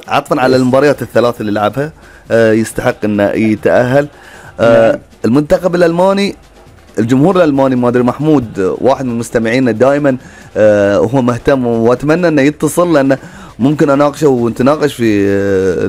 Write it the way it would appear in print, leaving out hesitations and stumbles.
عطفا على المباريات الثلاث اللي لعبها يستحق انه يتأهل. المنتخب الألماني، الجمهور الألماني، ما ادري محمود واحد من مستمعينا دائما هو مهتم، واتمنى انه يتصل لانه ممكن اناقشه ونتناقش في